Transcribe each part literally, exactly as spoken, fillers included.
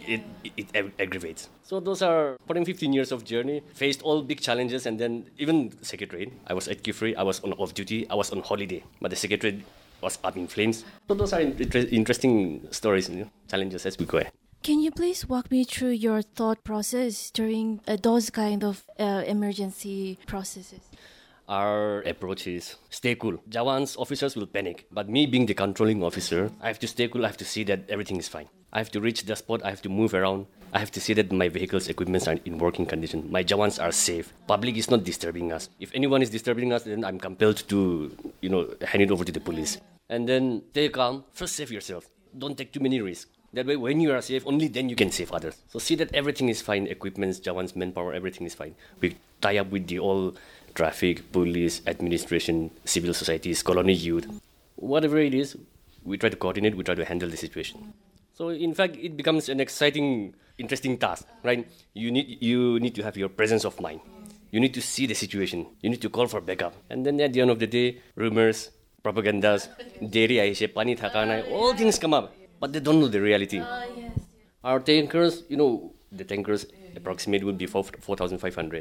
it, it, it ag- aggravates. So those are fourteen, fifteen years of journey, faced all big challenges, and then even Secretariat. I was at Kifri, I was on off duty, I was on holiday, but the Secretariat was up in flames. So those are inter- interesting stories, you know, challenges as we go ahead. Can you please walk me through your thought process during uh, those kind of uh, emergency processes? Our approach is stay cool. Jawans, officers will panic. But me being the controlling officer, I have to stay cool. I have to see that everything is fine. I have to reach the spot. I have to move around. I have to see that my vehicles, equipments are in working condition. My Jawans are safe. Public is not disturbing us. If anyone is disturbing us, then I'm compelled to, you know, hand it over to the police. And then stay calm. First, save yourself. Don't take too many risks. That way, when you are safe, only then you can save others. So see that everything is fine. Equipments, Jawans, manpower, everything is fine. We tie up with the all traffic, police, administration, civil societies, colony youth. Whatever it is, we try to coordinate, we try to handle the situation. So in fact, it becomes an exciting, interesting task, right? You need you need to have your presence of mind. You need to see the situation. You need to call for backup. And then at the end of the day, rumors, propagandas, dairy aise, pani thakana, all things come up. But they don't know the reality. Uh, yes. Our tankers, you know, the tankers approximate would be four thousand five hundred.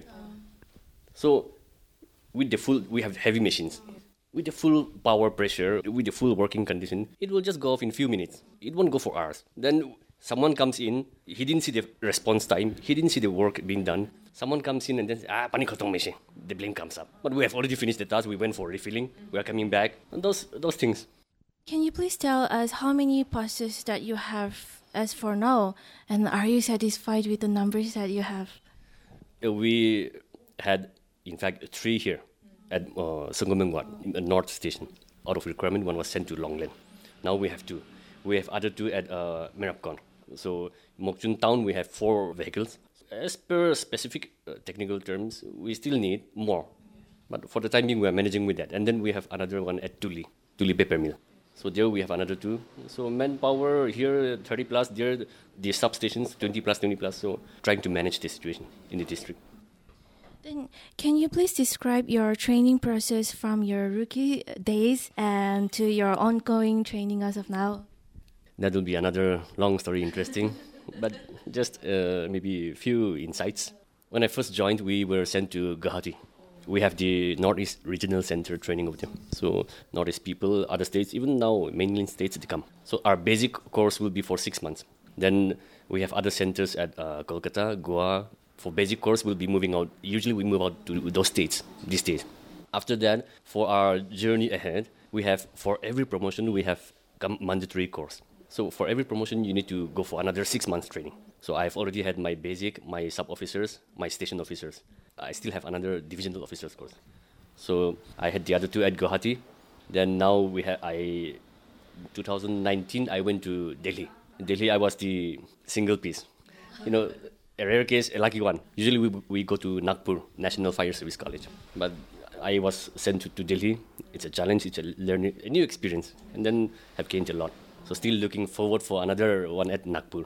So with the full, we have heavy machines. With the full power pressure, with the full working condition, it will just go off in few minutes. It won't go for hours. Then someone comes in, he didn't see the response time, he didn't see the work being done. Someone comes in and then, ah, pani khotong machine. The blame comes up. But we have already finished the task, we went for refilling, we are coming back, and those those things. Can you please tell us how many buses that you have as for now? And are you satisfied with the numbers that you have? Uh, We had, in fact, three here at uh, Sunggumenguat, in the North Station. Out of requirement, one was sent to Longland. Now we have two. We have other two at uh, Merapkon. So Mokchun Town, we have four vehicles. As per specific uh, technical terms, we still need more. But for the time being, we are managing with that. And then we have another one at Tuli, Tuli Paper Mill. So there we have another two. So manpower here, thirty plus, there the substations, twenty plus, twenty plus. So trying to manage the situation in the district. Then can you please describe your training process from your rookie days and to your ongoing training as of now? That will be another long story, interesting. But just uh, maybe a few insights. When I first joined, we were sent to Guwahati. We have the Northeast Regional Center training over there. So Northeast people, other states, even now mainland states, they come. So our basic course will be for six months. Then we have other centers at uh, Kolkata, Goa. For basic course, we'll be moving out. Usually we move out to those states these days. After that, for our journey ahead, we have, for every promotion, we have come mandatory course. So for every promotion, you need to go for another six months training. So I've already had my basic, my sub-officers, my station officers. I still have another divisional officers course. So I had the other two at Guwahati. Then now we have, I, twenty nineteen, I went to Delhi. In Delhi, I was the single piece. You know, a rare case, a lucky one. Usually we we go to Nagpur, National Fire Service College. But I was sent to, to Delhi. It's a challenge, it's a learning, a new experience. And then have gained a lot. So still looking forward for another one at Nagpur.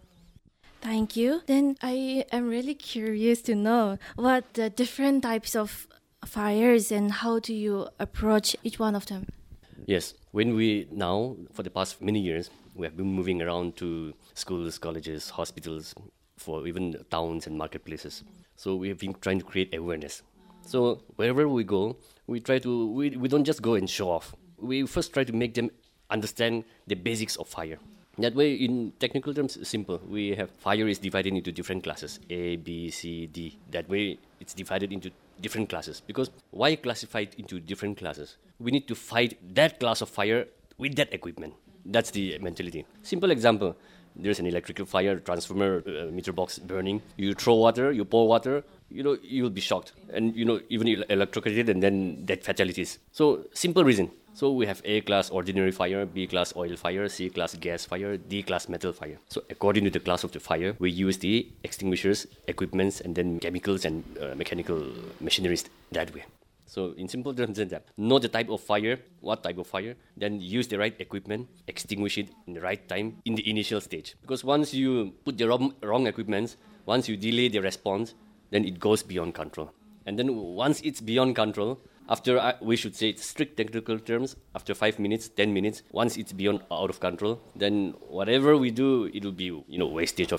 Thank you. Then I am really curious to know what the different types of fires and how do you approach each one of them? Yes, when we now, for the past many years, we have been moving around to schools, colleges, hospitals, for even towns and marketplaces. So we have been trying to create awareness. So wherever we go, we try to, we, we don't just go and show off. We first try to make them understand the basics of fire. That way, in technical terms, simple. We have fire is divided into different classes, A, B, C, D. That way, it's divided into different classes. Because why classify it into different classes? We need to fight that class of fire with that equipment. That's the mentality. Simple example. There's an electrical fire, transformer, uh, meter box burning. You throw water, you pour water, you know, you'll be shocked. And, you know, even electrocuted and then death fatalities. So, simple reason. So, we have A class ordinary fire, B class oil fire, C class gas fire, D class metal fire. So, according to the class of the fire, we use the extinguishers, equipments, and then chemicals and uh, mechanical machineries that way. So, in simple terms, that know the type of fire, what type of fire, then use the right equipment, extinguish it in the right time in the initial stage. Because once you put the wrong, wrong equipment, once you delay the response, then it goes beyond control. And then once it's beyond control, after, uh, we should say strict technical terms, after five minutes, ten minutes, once it's beyond out of control, then whatever we do, it will be, you know, wastage of